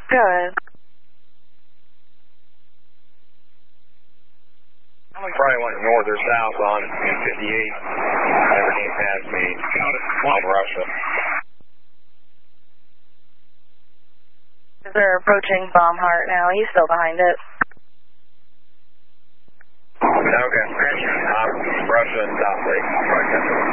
Go ahead. Probably went north or south on 58. Never came past me. Off Russia. They're approaching Baumhart now. He's still behind it. Okay. Russia and South Lake.